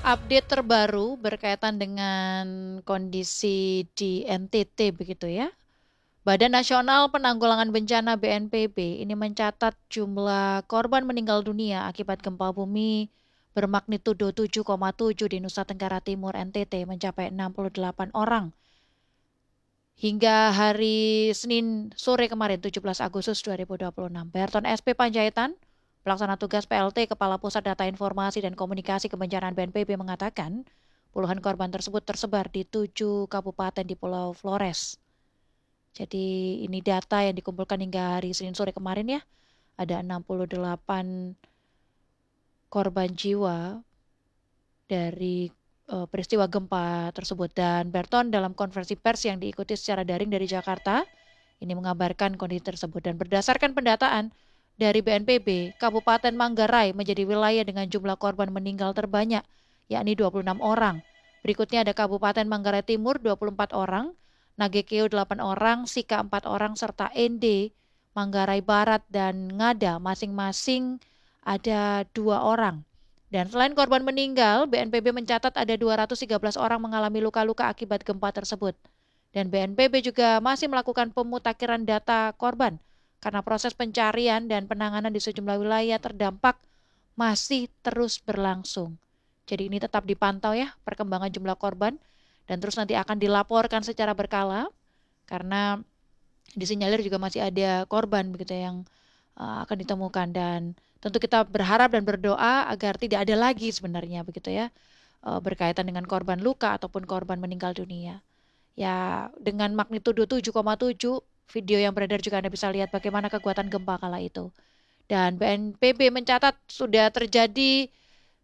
Update terbaru berkaitan dengan kondisi di NTT begitu ya. Badan Nasional Penanggulangan Bencana BNPB ini mencatat jumlah korban meninggal dunia akibat gempa bumi bermagnitudo 7,7 di Nusa Tenggara Timur NTT mencapai 68 orang. Hingga hari Senin sore kemarin 17 Agustus 2026, Berton SP Panjaitan, Pelaksana Tugas PLT Kepala Pusat Data Informasi dan Komunikasi Kebencanaan BNPB mengatakan, puluhan korban tersebut tersebar di 7 kabupaten di Pulau Flores. Jadi ini data yang dikumpulkan hingga hari Senin sore kemarin ya. Ada 68 korban jiwa dari peristiwa gempa tersebut. Dan Berton dalam konferensi pers yang diikuti secara daring dari Jakarta, ini mengabarkan kondisi tersebut. Dan berdasarkan pendataan dari BNPB, Kabupaten Manggarai menjadi wilayah dengan jumlah korban meninggal terbanyak, yakni 26 orang. Berikutnya ada Kabupaten Manggarai Timur 24 orang, Nagekeo 8 orang, Sika 4 orang, serta Ende, Manggarai Barat, dan Ngada masing-masing ada 2 orang. Dan selain korban meninggal, BNPB mencatat ada 213 orang mengalami luka-luka akibat gempa tersebut. Dan BNPB juga masih melakukan pemutakhiran data korban karena proses pencarian dan penanganan di sejumlah wilayah terdampak masih terus berlangsung. Jadi ini tetap dipantau ya perkembangan jumlah korban dan terus nanti akan dilaporkan secara berkala karena disinyalir juga masih ada korban begitu yang akan ditemukan dan tentu kita berharap dan berdoa agar tidak ada lagi sebenarnya begitu ya berkaitan dengan korban luka ataupun korban meninggal dunia. Ya, dengan magnitudo 7,7 video yang beredar juga Anda bisa lihat bagaimana kekuatan gempa kala itu. Dan BNPB mencatat sudah terjadi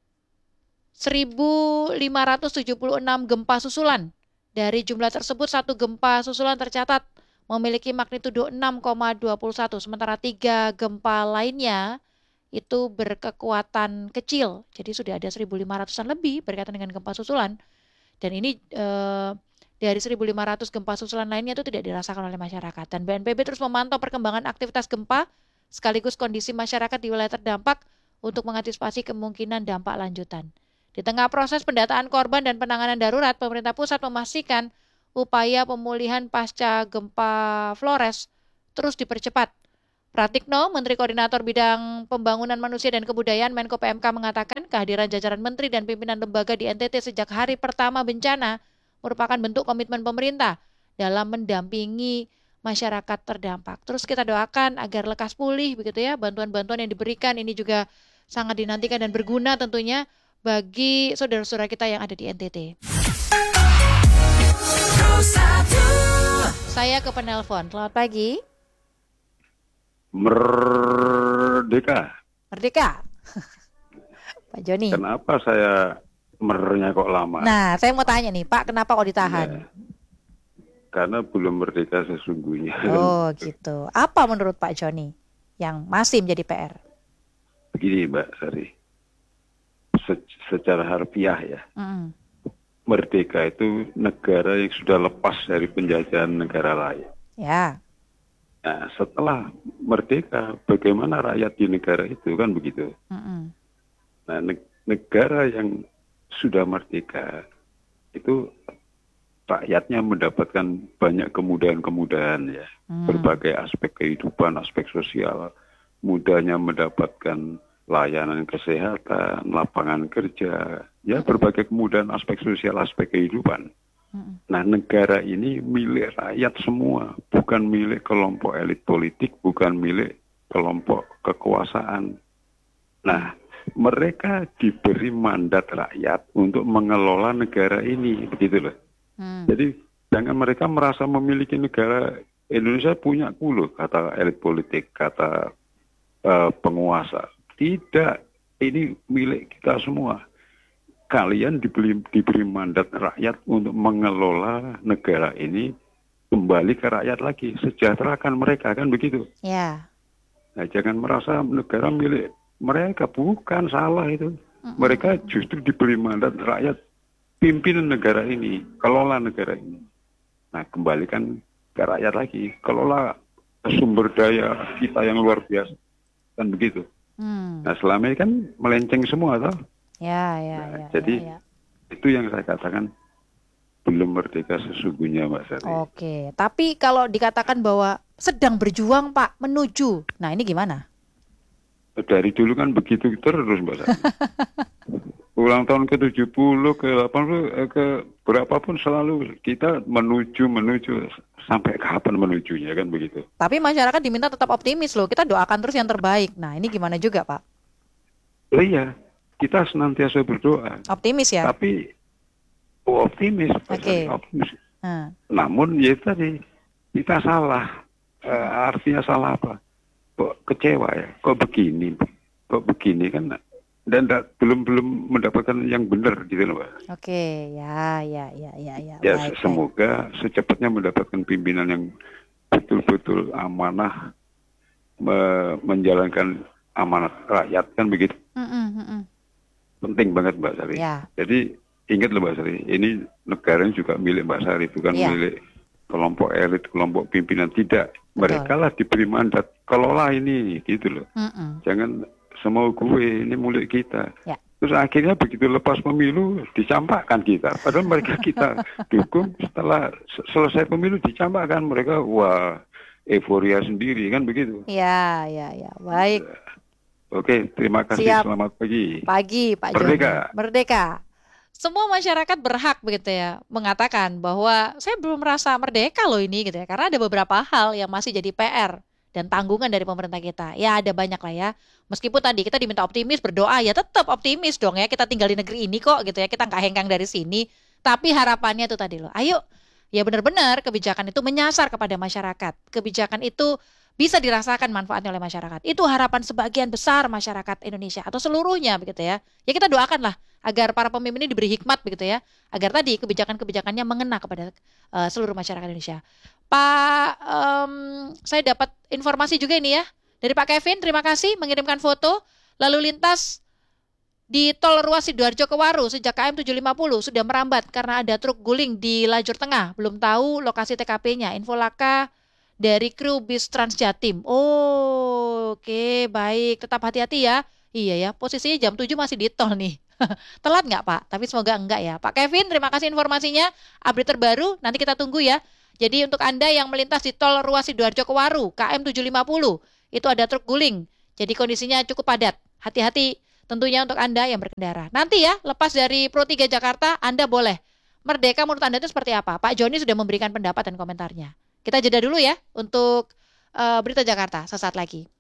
1.576 gempa susulan. Dari jumlah tersebut, satu gempa susulan tercatat memiliki magnitudo 6,21, sementara 3 gempa lainnya itu berkekuatan kecil. Jadi sudah ada 1.500-an lebih berkaitan dengan gempa susulan. Dan ini dari 1.500 gempa susulan lainnya itu tidak dirasakan oleh masyarakat. Dan BNPB terus memantau perkembangan aktivitas gempa sekaligus kondisi masyarakat di wilayah terdampak untuk mengantisipasi kemungkinan dampak lanjutan. Di tengah proses pendataan korban dan penanganan darurat, pemerintah pusat memastikan upaya pemulihan pasca gempa Flores terus dipercepat. Pratikno, Menteri Koordinator Bidang Pembangunan Manusia dan Kebudayaan Menko PMK mengatakan kehadiran jajaran menteri dan pimpinan lembaga di NTT sejak hari pertama bencana merupakan bentuk komitmen pemerintah dalam mendampingi masyarakat terdampak. Terus kita doakan agar lekas pulih begitu ya, bantuan-bantuan yang diberikan ini juga sangat dinantikan dan berguna tentunya bagi saudara-saudara kita yang ada di NTT. Saya ke penelpon. Selamat pagi. Merdeka. Merdeka. Pak Joni. Kenapa saya mernya kok lama? Nah, saya mau tanya nih, Pak, kenapa kok ditahan? Ya, karena belum merdeka sesungguhnya. Oh, gitu. Apa menurut Pak Joni yang masih menjadi PR? Begini, Mbak Sari. Secara harfiah ya. Merdeka itu negara yang sudah lepas dari penjajahan negara lain. Ya. Nah, setelah merdeka, bagaimana rakyat di negara itu, kan begitu. Nah, negara yang sudah merdeka itu rakyatnya mendapatkan banyak kemudahan-kemudahan ya, berbagai aspek kehidupan, aspek sosial, mudahnya mendapatkan layanan kesehatan, lapangan kerja, ya berbagai kemudahan aspek sosial, aspek kehidupan. Nah, negara ini milik rakyat semua, bukan milik kelompok elit politik, bukan milik kelompok kekuasaan. Nah, mereka diberi mandat rakyat untuk mengelola negara ini, begitu loh. Jadi jangan mereka merasa memiliki negara. Indonesia punya loh, kata elit politik, kata penguasa. Tidak, ini milik kita semua. Kalian diberi mandat rakyat untuk mengelola negara ini kembali ke rakyat lagi, sejahterakan mereka, kan begitu. Ya. Nah, jangan merasa negara milik mereka, bukan, salah itu. Mereka justru diberi mandat rakyat, pimpinan negara ini, kelola negara ini. Nah, kembalikan ke rakyat lagi, kelola sumber daya kita yang luar biasa, kan begitu. Nah, selama ini kan melenceng semua, toh. Ya. Jadi Itu yang saya katakan belum merdeka sesungguhnya, Mbak Sari. Oke, tapi kalau dikatakan bahwa sedang berjuang Pak menuju, nah ini gimana? Dari dulu kan begitu terus, Mbak Sari. Ulang tahun ke-70, ke-80, ke berapapun selalu kita menuju sampai kapan menujunya, kan begitu. Tapi masyarakat diminta tetap optimis loh, kita doakan terus yang terbaik. Nah ini gimana juga Pak? Oh iya, kita senantiasa berdoa. Optimis ya? Tapi optimis, Oke. optimis. Namun ya tadi kita salah. Artinya salah apa? Kok kecewa ya? Kok begini? Kan? Dan belum mendapatkan yang benar gitu loh, Pak. Oke, ya. Ya Baik, semoga secepatnya mendapatkan pimpinan yang betul-betul amanah menjalankan amanat rakyat, kan begitu. Penting banget, Mbak Sari. Ya. Jadi ingat loh, Mbak Sari, ini negara juga milik Mbak Sari, bukan milik kelompok elit, kelompok pimpinan. Tidak. Mereka lah diberi mandat, kelola ini, gitu loh. Jangan semau gue, ini milik kita. Ya. Terus akhirnya begitu lepas pemilu, dicampakkan kita. Padahal mereka kita dukung, setelah selesai pemilu dicampakkan. Mereka, wah, euforia sendiri, kan begitu. Ya. Baik. Oke, terima kasih. Siap. Selamat pagi. Pagi, Pak Joni. Merdeka. Semua masyarakat berhak begitu ya mengatakan bahwa saya belum merasa merdeka loh ini gitu ya. Karena ada beberapa hal yang masih jadi PR dan tanggungan dari pemerintah kita. Ya ada banyak lah ya. Meskipun tadi kita diminta optimis, berdoa, ya tetap optimis dong ya. Kita tinggal di negeri ini kok gitu ya. Kita nggak hengkang dari sini. Tapi harapannya itu tadi loh. Ayo, ya benar-benar kebijakan itu menyasar kepada masyarakat. Kebijakan itu bisa dirasakan manfaatnya oleh masyarakat. Itu harapan sebagian besar masyarakat Indonesia atau seluruhnya begitu ya. Ya kita doakanlah agar para pemimpin ini diberi hikmat begitu ya. Agar tadi kebijakan-kebijakannya mengena kepada seluruh masyarakat Indonesia. Pak, saya dapat informasi juga ini ya dari Pak Kevin. Terima kasih mengirimkan foto lalu lintas di tol ruas Sidoarjo ke Waru sejak KM 750 sudah merambat karena ada truk guling di lajur tengah. Belum tahu lokasi TKP-nya. Info laka dari kru bis Transjatim. Oke, baik. Tetap hati-hati ya. Iya ya, posisinya jam 7 masih di tol nih. Telat nggak Pak? Tapi semoga enggak ya. Pak Kevin, terima kasih informasinya. Update terbaru, nanti kita tunggu ya. Jadi untuk Anda yang melintas di tol ruas Sidoarjo ke Waru, KM 750, itu ada truk guling. Jadi kondisinya cukup padat. Hati-hati tentunya untuk Anda yang berkendara. Nanti ya, lepas dari Pro 3 Jakarta, Anda boleh. Merdeka menurut Anda itu seperti apa? Pak Joni sudah memberikan pendapat dan komentarnya. Kita jeda dulu ya untuk Berita Jakarta sesaat lagi.